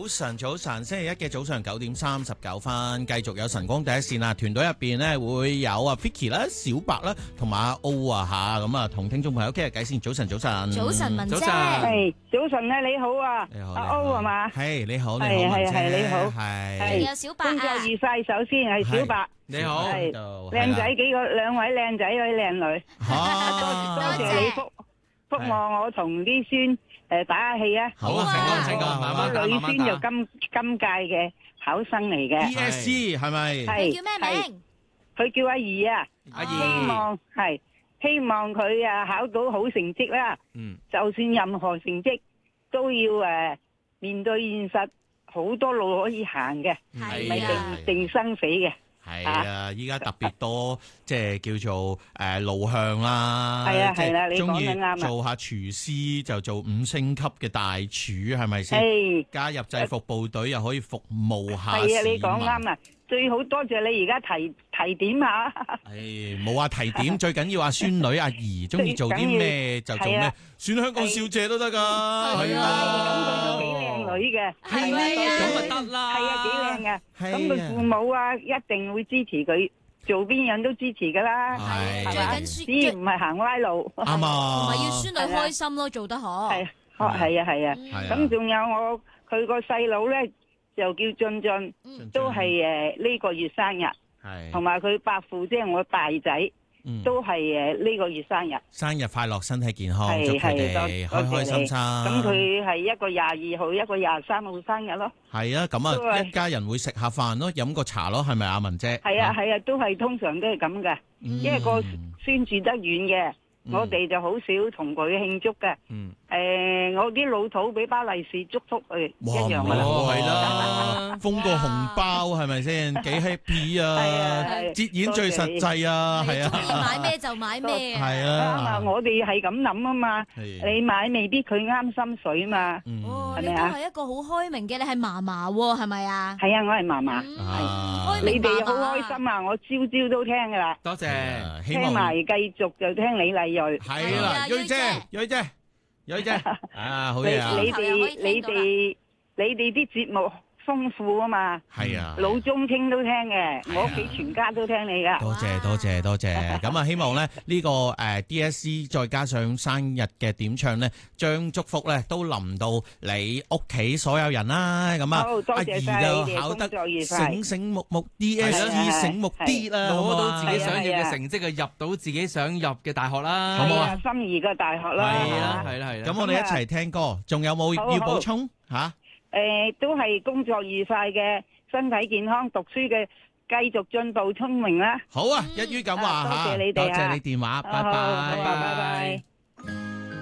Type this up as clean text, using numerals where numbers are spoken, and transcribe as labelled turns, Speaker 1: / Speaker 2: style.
Speaker 1: 晨，早晨，星期一嘅早上9:39，繼續有晨光第一線啊！團隊入邊咧會有啊 Vicky 啦、小白啦，同埋阿 O 啊吓，咁啊同聽眾朋友傾下偈先。早晨，早晨，
Speaker 2: 早晨，文姐，
Speaker 3: 係早晨啊，你好啊，
Speaker 1: 你好，
Speaker 3: 阿 O 係嘛？
Speaker 1: 係你好，你好，
Speaker 3: 係
Speaker 1: 文姐，
Speaker 3: 你好，
Speaker 2: 係有小白啊，
Speaker 3: 工作愉快，首先係小白，
Speaker 1: 你好，
Speaker 3: 係靚仔幾個，兩位靚仔，位靚女，多謝你福望我同啲孫打下氣啊！
Speaker 1: 好啊，成功，慢慢打，
Speaker 3: 女孫就今屆嘅考生嚟嘅
Speaker 1: DSE 係咪？
Speaker 2: 你叫咩名？
Speaker 3: 佢叫阿怡啊，
Speaker 1: 阿怡，
Speaker 3: 希望佢考到好成績啦。就算任何成績都要面對現實，好多路可以行嘅，唔係定生死嘅。
Speaker 1: 係啊，依家特別多即係叫做路向啦。
Speaker 3: 係啊係啦，你
Speaker 1: 中意
Speaker 3: 講得啱啊！
Speaker 1: 做下廚師就做5星級嘅大廚，係咪先？加入制服部隊又可以服務下市民。係啊，你講啱啦！最好多謝你而家提點下。 冇話提點，最緊要阿孫女阿怡中意做啲咩就做咩，選香港小姐都得㗎。係
Speaker 3: 啊，咁佢都幾靚女嘅。
Speaker 2: 係咩啊？
Speaker 1: 咁咪得啦。
Speaker 3: 係啊，幾靚嘅。咁佢父母啊，一定會支持佢，做邊樣都支持㗎啦。
Speaker 1: 係
Speaker 2: 最緊
Speaker 3: 只要唔係行歪路。
Speaker 1: 啱啊。
Speaker 2: 同埋要孫女開心咯，做得好。
Speaker 3: 係啊。咁仲有佢個細佬咧，就叫俊俊，都係呢個月生日。係。同埋佢伯父即係我大仔，都係呢個月生日。生日快樂，身體健康，祝佢哋開開心心。咁佢係一個22號，一個23號生日咯。係啊，咁啊，一家人會食下飯咯，飲個茶咯，係咪啊，文姐？係啊，都係通常都係咁嘅，因為個孫住得遠嘅。我哋就好少同佢慶祝嘅。我啲老土俾包利是祝福佢一樣噶啦。
Speaker 1: 係啦，封個紅包係咪先？幾 happy 啊！節儉最實際啊，係啊。中意
Speaker 2: 買咩就買咩啊。
Speaker 1: 係啊。
Speaker 3: 啱啊！我哋係咁諗啊嘛。你買未必佢啱心水嘛。
Speaker 2: 哦，你都係一個好開明嘅，你係嫲嫲喎，係咪啊？
Speaker 3: 係啊，我係嫲嫲。
Speaker 2: 開明嫲嫲。
Speaker 3: 你哋好開心啊！我朝朝都聽噶啦。
Speaker 1: 多謝。
Speaker 3: 聽埋繼續就聽李麗蕊。
Speaker 1: 係啦，蕊姐，好嘢啊！
Speaker 3: 你哋啲節目豐富啊嘛，係啊，老中青都聽嘅，我屋企全家都聽你噶。多謝。咁啊，希望咧呢個DSE 再加上生日嘅點唱咧，將祝福咧都臨到你屋企所有人啦。咁啊，阿怡就考得醒醒目目 DSE 醒目啲啦，
Speaker 4: 攞到自己想要嘅成績啊，入到自己想入嘅大學啦，好唔好啊？
Speaker 3: 心儀嘅大學啦。
Speaker 4: 係啦。
Speaker 1: 咁我哋一齊聽歌，仲有冇要補充吓？
Speaker 3: 都係工作愉快嘅，身體健康，讀書嘅繼續進步，聰明啦。
Speaker 1: 好啊，一於咁話吓，
Speaker 3: 多謝你哋啊，
Speaker 1: 多謝你電話，拜拜。